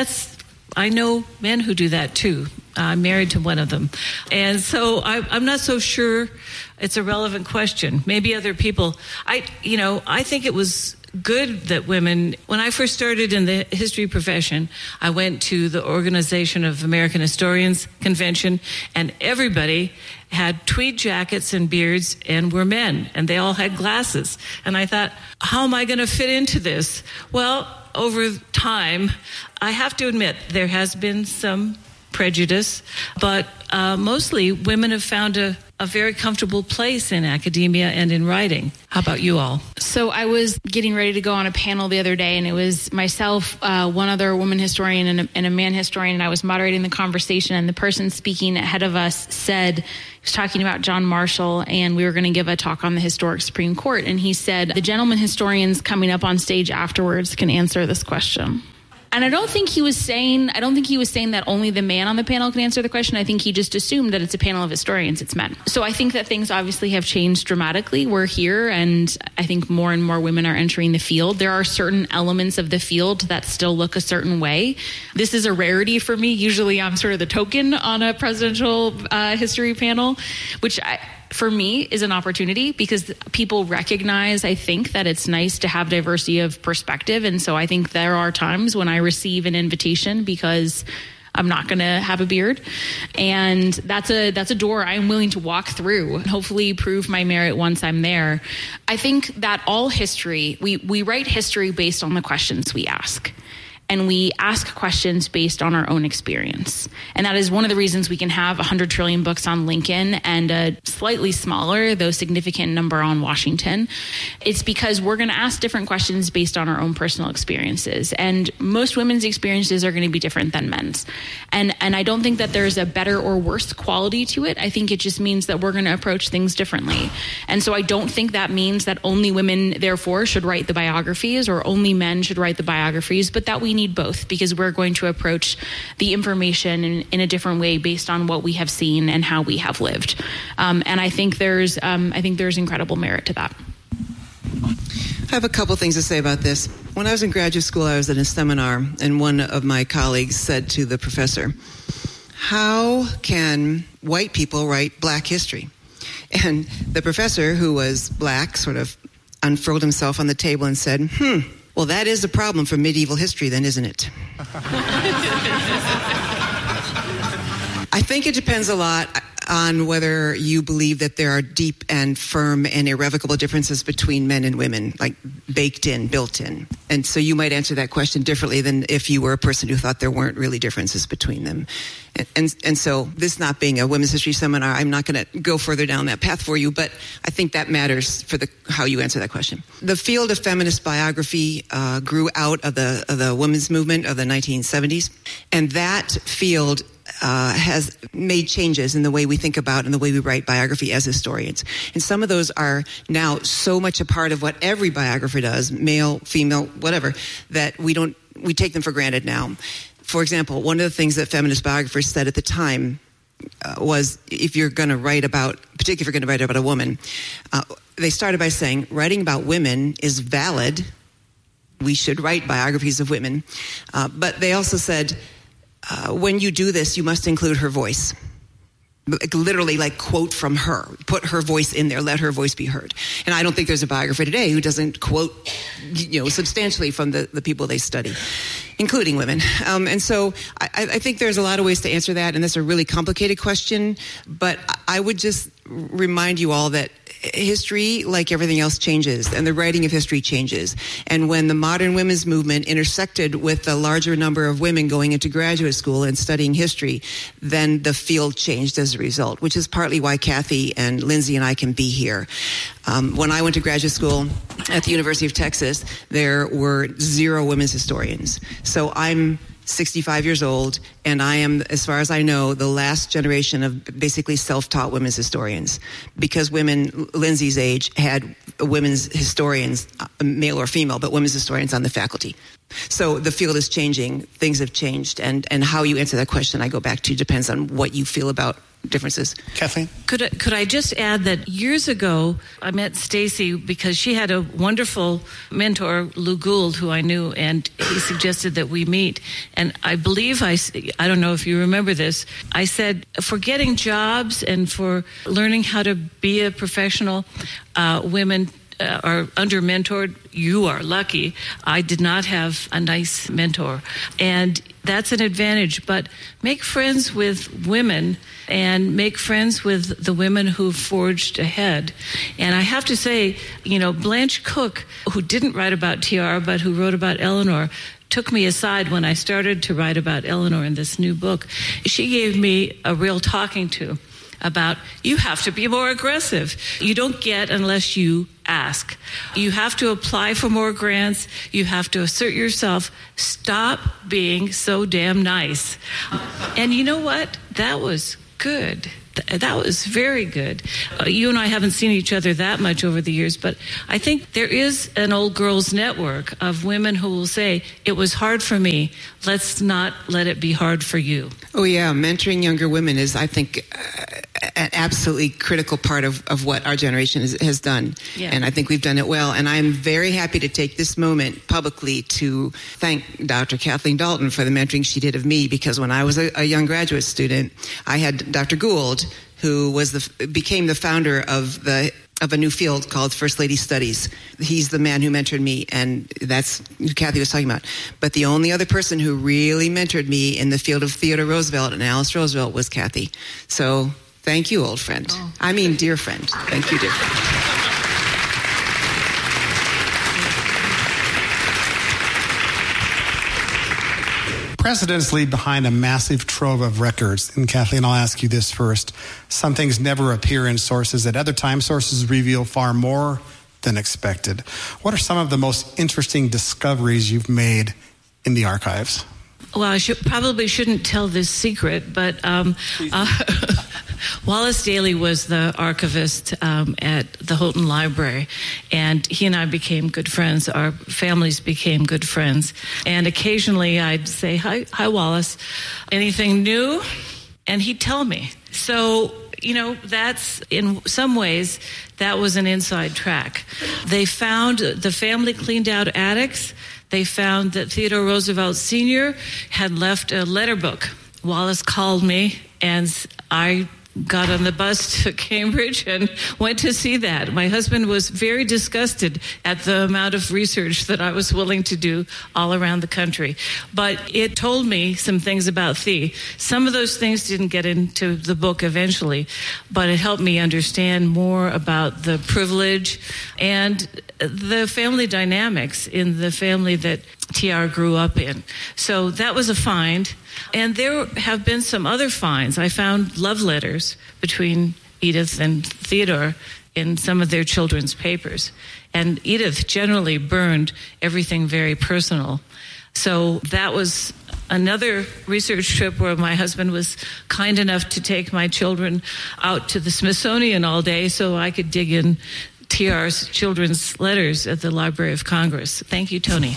I know men who do that too. I'm married to one of them. And so I'm not so sure it's a relevant question. Maybe other people. I think it was good that women, when I first started in the history profession, I went to the Organization of American Historians convention, and everybody had tweed jackets and beards and were men, and they all had glasses. And I thought, how am I going to fit into this? Well, over time, I have to admit there has been some prejudice, but mostly women have found a very comfortable place in academia and in writing. How about you all? So I was getting ready to go on a panel the other day, and it was myself, one other woman historian and a man historian, and I was moderating the conversation, and the person speaking ahead of us said, he was talking about John Marshall, and we were going to give a talk on the historic Supreme Court, and he said, the gentleman historians coming up on stage afterwards can answer this question. And I don't think he was saying that only the man on the panel can answer the question. I think he just assumed that it's a panel of historians, it's men. So I think that things obviously have changed dramatically. We're here, and I think more and more women are entering the field. There are certain elements of the field that still look a certain way. This is a rarity for me. Usually I'm sort of the token on a presidential history panel, which for me is an opportunity because people recognize, I think, that it's nice to have diversity of perspective. And so I think there are times when I receive an invitation because I'm not going to have a beard. And that's a door I'm willing to walk through and hopefully prove my merit once I'm there. I think that all history, we write history based on the questions we ask. And we ask questions based on our own experience. And that is one of the reasons we can have 100 trillion books on Lincoln and a slightly smaller, though significant number on Washington. It's because we're going to ask different questions based on our own personal experiences. And most women's experiences are going to be different than men's. And I don't think that there's a better or worse quality to it. I think it just means that we're going to approach things differently. And so I don't think that means that only women, therefore, should write the biographies or only men should write the biographies, but that we need both because we're going to approach the information in a different way based on what we have seen and how we have lived. And I think there's incredible merit to that. I have a couple things to say about this. When I was in graduate school, I was at a seminar, and one of my colleagues said to the professor, "How can white people write black history?" And the professor, who was black, sort of unfurled himself on the table and said, "Well, that is a problem for medieval history, then, isn't it?" I think it depends a lot on whether you believe that there are deep and firm and irrevocable differences between men and women, like baked in, built in. And so you might answer that question differently than if you were a person who thought there weren't really differences between them. And so this not being a women's history seminar, I'm not going to go further down that path for you, but I think that matters for how you answer that question. The field of feminist biography grew out of the women's movement of the 1970s, and that field has made changes in the way we think about and the way we write biography as historians. And some of those are now so much a part of what every biographer does, male, female, whatever, that we take them for granted now. For example, one of the things that feminist biographers said at the time was particularly if you're going to write about a woman, they started by saying, writing about women is valid. We should write biographies of women. But they also said, when you do this, you must include her voice. Literally, like, quote from her. Put her voice in there. Let her voice be heard. And I don't think there's a biographer today who doesn't quote, substantially from the people they study, including women. And so I think there's a lot of ways to answer that, and that's a really complicated question. But I would just remind you all that history, like everything else, changes, and the writing of history changes. And when the modern women's movement intersected with the larger number of women going into graduate school and studying history, then the field changed as a result, which is partly why Kathy and Lindsay and I can be here. When I went to graduate school at the University of Texas, there were 0 women's historians. So I'm 65 years old, and I am, as far as I know, the last generation of basically self-taught women's historians. Because women, Lindsay's age, had women's historians, male or female, but women's historians on the faculty. So the field is changing. Things have changed. And how you answer that question, I go back to, depends on what you feel about differences. Kathleen? Could I just add that years ago, I met Stacy because she had a wonderful mentor, Lou Gould, who I knew, and he suggested that we meet. And I believe, I don't know if you remember this, I said, for getting jobs and for learning how to be a professional, women are under-mentored. You are lucky. I did not have a nice mentor. And that's an advantage. But make friends with women and make friends with the women who forged ahead. And I have to say, Blanche Cook, who didn't write about TR, but who wrote about Eleanor, took me aside when I started to write about Eleanor in this new book. She gave me a real talking to about, you have to be more aggressive. You don't get unless you ask. You have to apply for more grants. You have to assert yourself. Stop being so damn nice. And you know what? That was good. That was very good. You and I haven't seen each other that much over the years, but I think there is an old girls network of women who will say, it was hard for me. Let's not let it be hard for you. Oh, yeah. Mentoring younger women is, I think, an absolutely critical part of what our generation has done. Yeah. And I think we've done it well. And I'm very happy to take this moment publicly to thank Dr. Kathleen Dalton for the mentoring she did of me, because when I was a young graduate student, I had Dr. Gould, who became the founder of a new field called First Lady Studies. He's the man who mentored me, and that's who Kathy was talking about. But the only other person who really mentored me in the field of Theodore Roosevelt and Alice Roosevelt was Kathy. So thank you, old friend. Oh. I mean, dear friend. Thank you, dear friend. Presidents leave behind a massive trove of records. And Kathleen, I'll ask you this first. Some things never appear in sources. At other times, sources reveal far more than expected. What are some of the most interesting discoveries you've made in the archives? Well, I probably shouldn't tell this secret, but Wallace Daly was the archivist at the Houghton Library, and he and I became good friends. Our families became good friends. And occasionally I'd say, hi, Wallace, anything new? And he'd tell me. So, that's, in some ways, that was an inside track. They found, the family cleaned out attics. They found that Theodore Roosevelt Sr. had left a letter book. Wallace called me, and I got on the bus to Cambridge and went to see that. My husband was very disgusted at the amount of research that I was willing to do all around the country. But it told me some things about Thea. Some of those things didn't get into the book eventually, but it helped me understand more about the privilege and the family dynamics in the family that TR grew up in. So that was a find. And there have been some other finds. I found love letters between Edith and Theodore in some of their children's papers. And Edith generally burned everything very personal. So that was another research trip where my husband was kind enough to take my children out to the Smithsonian all day so I could dig in TR's children's letters at the Library of Congress. Thank you, Tony.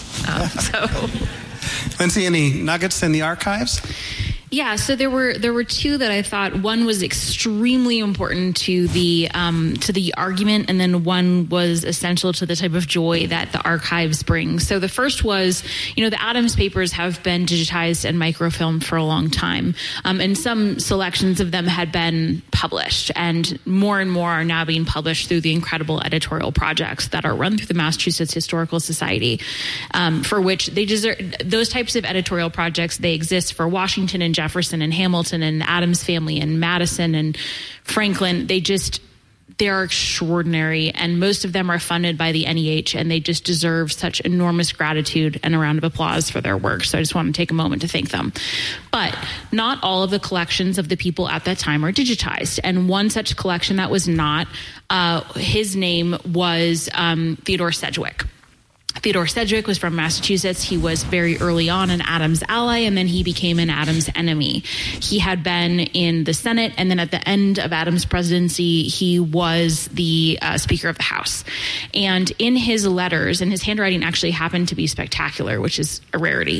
Lindsay, any nuggets in the archives? Yeah, so there were two that I thought one was extremely important to the argument, and then one was essential to the type of joy that the archives bring. So the first was, the Adams papers have been digitized and microfilmed for a long time, and some selections of them had been published, and more are now being published through the incredible editorial projects that are run through the Massachusetts Historical Society, for which they deserve those types of editorial projects. They exist for Washington and Jefferson and Hamilton and the Adams family and Madison and Franklin. They're extraordinary, and most of them are funded by the NEH, and they just deserve such enormous gratitude and a round of applause for their work. So I just want to take a moment to thank them. But not all of the collections of the people at that time are digitized, and one such collection that was not, his name was Theodore Sedgwick. Theodore Sedgwick was from Massachusetts. He was very early on an Adams ally, and then he became an Adams enemy. He had been in the Senate, and then at the end of Adams' presidency, he was the Speaker of the House. And in his letters, and his handwriting actually happened to be spectacular, which is a rarity,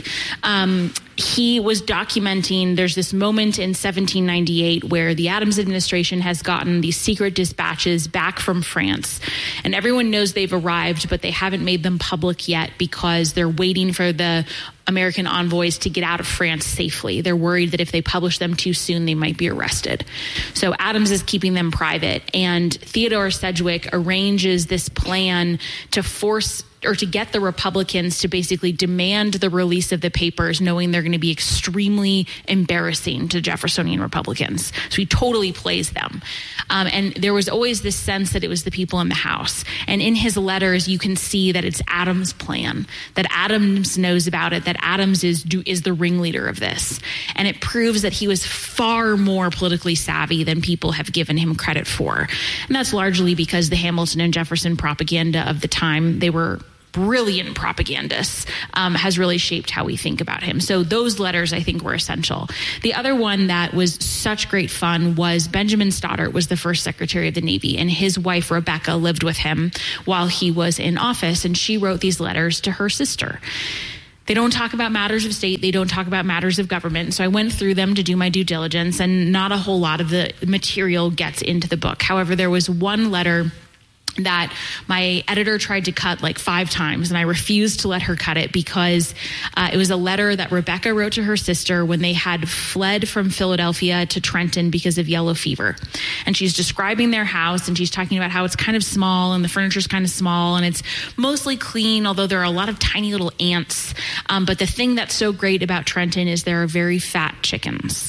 he was documenting, there's this moment in 1798 where the Adams administration has gotten these secret dispatches back from France, and everyone knows they've arrived, but they haven't made them public yet because they're waiting for the American envoys to get out of France safely. They're worried that if they publish them too soon, they might be arrested. So Adams is keeping them private, and Theodore Sedgwick arranges this plan to force or to get the Republicans to basically demand the release of the papers, knowing they're going to be extremely embarrassing to Jeffersonian Republicans. So he totally plays them. And there was always this sense that it was the people in the House. And in his letters, you can see that it's Adams' plan, that Adams knows about it, that Adams is the ringleader of this. And it proves that he was far more politically savvy than people have given him credit for. And that's largely because the Hamilton and Jefferson propaganda of the time, they were brilliant propagandists, has really shaped how we think about him. So those letters, I think, were essential. The other one that was such great fun was Benjamin Stoddert was the first Secretary of the Navy, and his wife, Rebecca, lived with him while he was in office, and she wrote these letters to her sister. They don't talk about matters of state. They don't talk about matters of government. So I went through them to do my due diligence, and not a whole lot of the material gets into the book. However, there was one letter that my editor tried to cut like 5 times, and I refused to let her cut it because it was a letter that Rebecca wrote to her sister when they had fled from Philadelphia to Trenton because of yellow fever. And she's describing their house, and she's talking about how it's kind of small and the furniture's kind of small and it's mostly clean, although there are a lot of tiny little ants. But the thing that's so great about Trenton is there are very fat chickens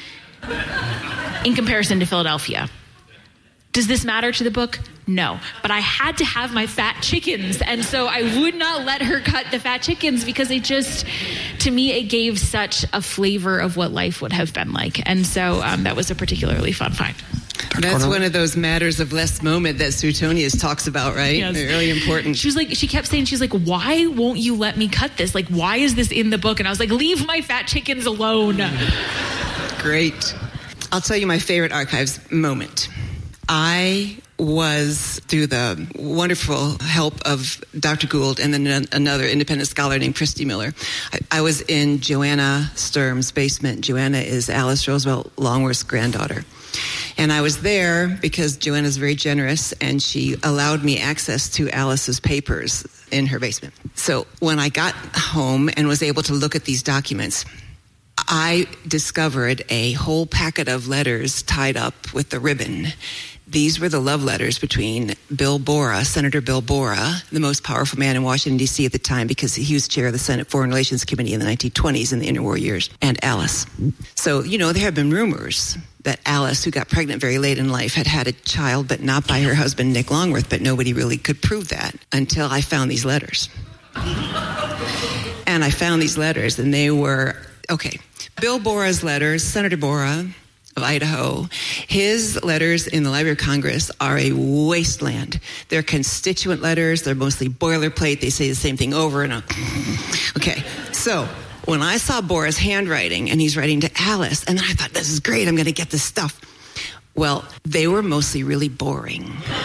in comparison to Philadelphia. Does this matter to the book? No. But I had to have my fat chickens. And so I would not let her cut the fat chickens because it just, to me, it gave such a flavor of what life would have been like. And so that was a particularly fun find. That's one of those matters of less moment that Suetonius talks about, right? Yes. They're really important. She kept saying, why won't you let me cut this? Like, why is this in the book? And I was like, leave my fat chickens alone. Great. I'll tell you my favorite archives moment. I was, through the wonderful help of Dr. Gould and then another independent scholar named Christy Miller, I was in Joanna Sturm's basement. Joanna is Alice Roosevelt Longworth's granddaughter. And I was there because Joanna's very generous, and she allowed me access to Alice's papers in her basement. So when I got home and was able to look at these documents, I discovered a whole packet of letters tied up with the ribbon. These were the love letters between Bill Borah, Senator Bill Borah, the most powerful man in Washington, D.C. at the time because he was chair of the Senate Foreign Relations Committee in the 1920s in the interwar years, and Alice. So, there have been rumors that Alice, who got pregnant very late in life, had a child, but not by her husband, Nick Longworth, but nobody really could prove that until I found these letters. And I found these letters, and they were, Bill Borah's letters, Senator Borah of Idaho, his letters in the Library of Congress are a wasteland. They're constituent letters. They're mostly boilerplate. They say the same thing over and over. Okay, so when I saw Borah's handwriting, and he's writing to Alice, and then I thought, this is great, I'm going to get this stuff. Well, they were mostly really boring.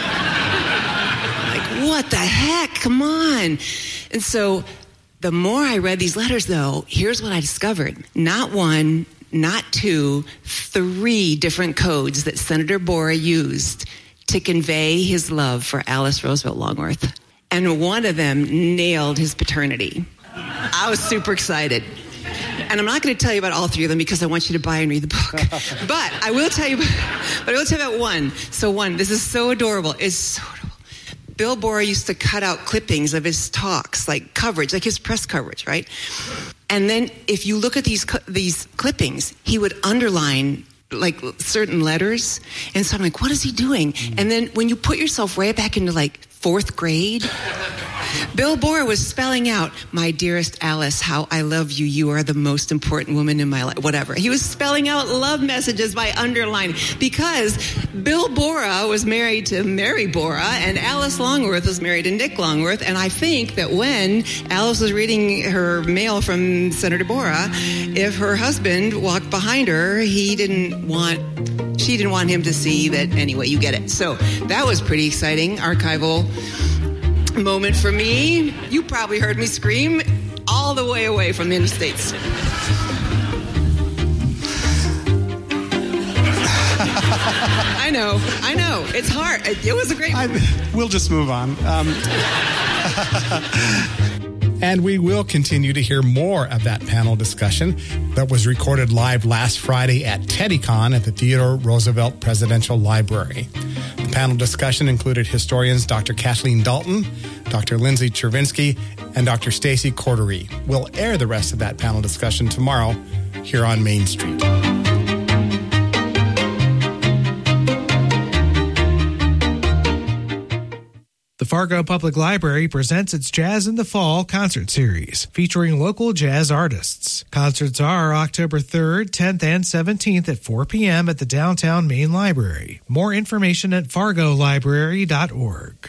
Like, what the heck? Come on. And so the more I read these letters, though, here's what I discovered. Not one, not two, 3 different codes that Senator Borah used to convey his love for Alice Roosevelt Longworth. And one of them nailed his paternity. I was super excited. And I'm not going to tell you about all 3 of them because I want you to buy and read the book. But I will tell you about one. So one, this is so adorable. It's so adorable. Bill Borah used to cut out clippings of his talks, like coverage, like his press coverage, right? And then if you look at these clippings, he would underline like certain letters. And so I'm like, what is he doing? And then when you put yourself right back into like 4th grade. Bill Borah was spelling out, "My dearest Alice, how I love you. You are the most important woman in my life," whatever. He was spelling out love messages by underlining, because Bill Borah was married to Mary Borah and Alice Longworth was married to Nick Longworth. And I think that when Alice was reading her mail from Senator Borah, if her husband walked behind her, she didn't want him to see that. Anyway, you get it. So that was pretty exciting archival moment for me. You probably heard me scream all the way away from the interstates. I know. It's hard. It was a great moment. We'll just move on. And we will continue to hear more of that panel discussion that was recorded live last Friday at TeddyCon at the Theodore Roosevelt Presidential Library. The panel discussion included historians Dr. Kathleen Dalton, Dr. Lindsay Chervinsky, and Dr. Stacy Cordery. We'll air the rest of that panel discussion tomorrow here on Main Street. The Fargo Public Library presents its Jazz in the Fall concert series, featuring local jazz artists. Concerts are October 3rd, 10th, and 17th at 4 p.m. at the Downtown Main Library. More information at fargolibrary.org.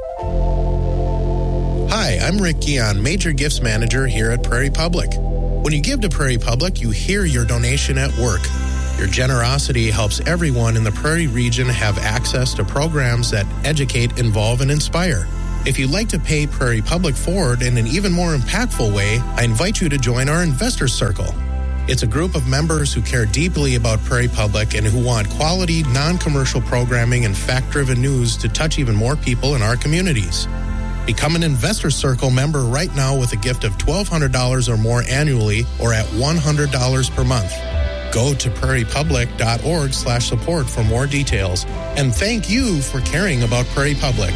Hi, I'm Rick Guion, Major Gifts Manager here at Prairie Public. When you give to Prairie Public, you hear your donation at work. Your generosity helps everyone in the Prairie region have access to programs that educate, involve, and inspire. If you'd like to pay Prairie Public forward in an even more impactful way, I invite you to join our Investor Circle. It's a group of members who care deeply about Prairie Public and who want quality, non-commercial programming and fact-driven news to touch even more people in our communities. Become an Investor Circle member right now with a gift of $1,200 or more annually or at $100 per month. Go to prairiepublic.org/support for more details. And thank you for caring about Prairie Public.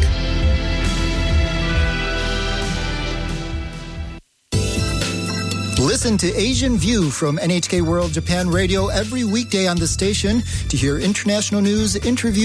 Listen to Asian View from NHK World Japan Radio every weekday on the station to hear international news, interviews,